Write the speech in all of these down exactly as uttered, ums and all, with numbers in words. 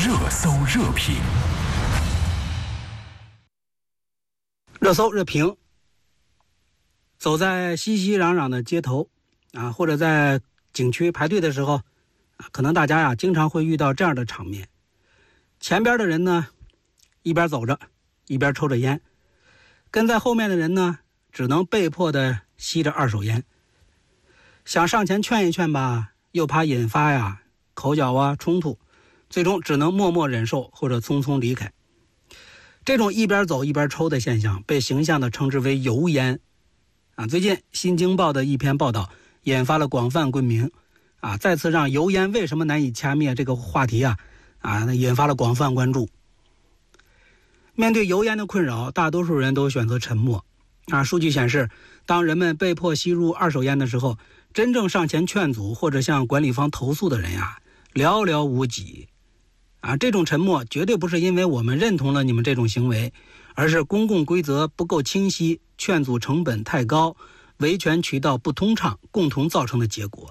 热搜热评。 热搜热评。走在熙熙攘攘的街头啊，或者在景区排队的时候啊，可能大家呀、啊、经常会遇到这样的场面：前边的人呢，一边走着，一边抽着烟；跟在后面的人呢，只能被迫的吸着二手烟。想上前劝一劝吧，又怕引发呀口角啊冲突，最终只能默默忍受或者匆匆离开。这种一边走一边抽的现象被形象地称之为油烟啊。最近《新京报》的一篇报道引发了广泛共鸣啊，再次让油烟为什么难以掐灭这个话题啊啊引发了广泛关注。面对油烟的困扰，大多数人都选择沉默啊。数据显示，当人们被迫吸入二手烟的时候，真正上前劝阻或者向管理方投诉的人呀，寥寥无几啊。这种沉默绝对不是因为我们认同了你们这种行为，而是公共规则不够清晰，劝阻成本太高，维权渠道不通畅，共同造成的结果。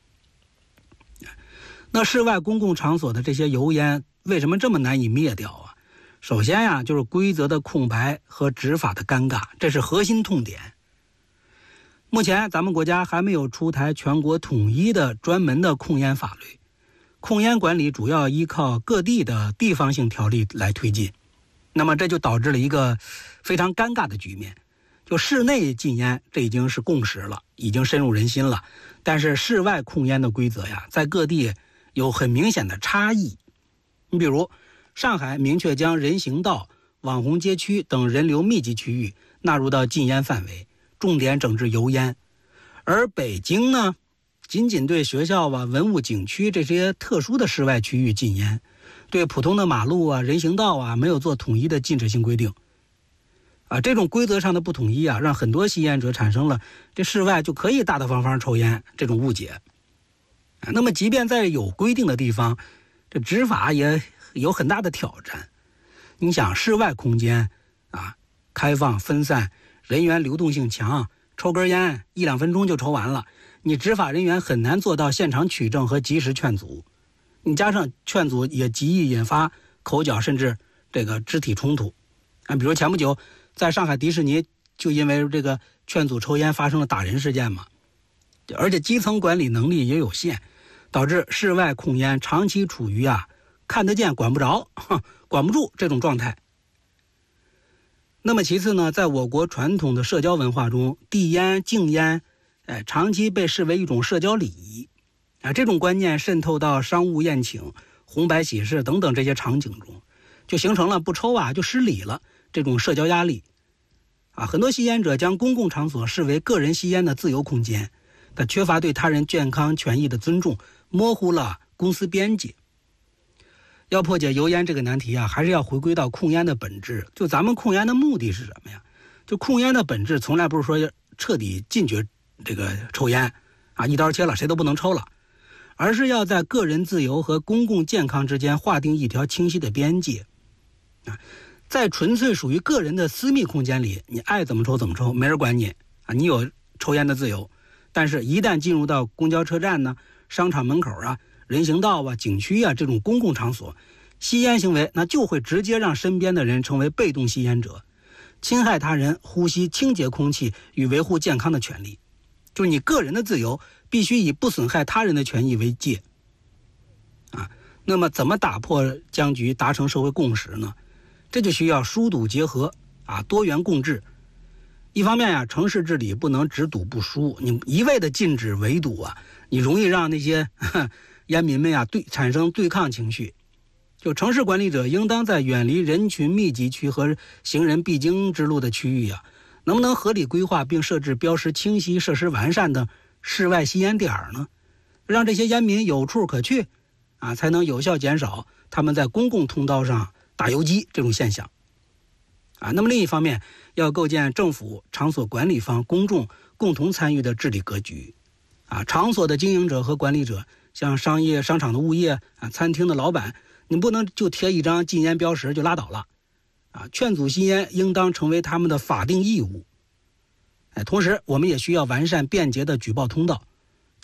那室外公共场所的这些油烟为什么这么难以灭掉啊？首先呀，就是规则的空白和执法的尴尬，这是核心痛点。目前咱们国家还没有出台全国统一的专门的控烟法律，控烟管理主要依靠各地的地方性条例来推进。那么这就导致了一个非常尴尬的局面，就室内禁烟这已经是共识了，已经深入人心了，但是室外控烟的规则呀，在各地有很明显的差异。你比如上海明确将人行道、网红街区等人流密集区域纳入到禁烟范围，重点整治油烟。而北京呢，仅仅对学校啊、文物景区这些特殊的室外区域禁烟，对普通的马路啊、人行道啊没有做统一的禁止性规定。啊，这种规则上的不统一啊，让很多吸烟者产生了这室外就可以大大方方抽烟这种误解。啊，那么即便在有规定的地方，这执法也有很大的挑战。你想，室外空间啊，开放分散，人员流动性强，抽根烟一两分钟就抽完了，你执法人员很难做到现场取证和及时劝阻。你加上劝阻也极易引发口角，甚至这个肢体冲突。啊，比如前不久在上海迪士尼就因为这个劝阻抽烟发生了打人事件嘛，而且基层管理能力也有限，导致室外控烟长期处于啊看得见管不着、管不住这种状态。那么其次呢，在我国传统的社交文化中，递烟、敬烟，哎，长期被视为一种社交礼仪啊。这种观念渗透到商务宴请、红白喜事等等这些场景中，就形成了不抽啊就失礼了这种社交压力啊。很多吸烟者将公共场所视为个人吸烟的自由空间，但缺乏对他人健康权益的尊重，模糊了公私边界。要破解油烟这个难题啊，还是要回归到控烟的本质。就咱们控烟的目的是什么呀？就控烟的本质从来不是说要彻底禁绝这个抽烟啊，一刀切了谁都不能抽了，而是要在个人自由和公共健康之间划定一条清晰的边界啊。在纯粹属于个人的私密空间里，你爱怎么抽怎么抽，没人管你啊，你有抽烟的自由。但是一旦进入到公交车站呢、商场门口啊、人行道啊、景区啊这种公共场所，吸烟行为那就会直接让身边的人成为被动吸烟者，侵害他人呼吸清洁空气与维护健康的权利。就是你个人的自由必须以不损害他人的权益为界啊。那么怎么打破僵局，达成社会共识呢？这就需要疏堵结合啊，多元共治。一方面呀，城市治理不能只堵不疏，你一味的禁止围堵啊，你容易让那些呵烟民们呀对产生对抗情绪。就城市管理者应当在远离人群密集区和行人必经之路的区域啊，能不能合理规划并设置标识清晰、设施完善的室外吸烟点呢？让这些烟民有处可去啊，才能有效减少他们在公共通道上打游击这种现象啊。那么另一方面，要构建政府、场所管理方、公众共同参与的治理格局啊。场所的经营者和管理者，像商业商场的物业啊、餐厅的老板，你不能就贴一张禁烟标识就拉倒了啊。劝阻吸烟应当成为他们的法定义务。哎，同时我们也需要完善便捷的举报通道